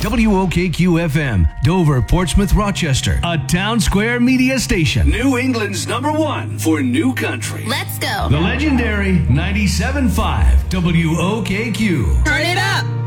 WOKQ FM, Dover, Portsmouth, Rochester, a Town Square media station. New England's #1 for new country. Let's go. The legendary 97.5 WOKQ. Turn it up.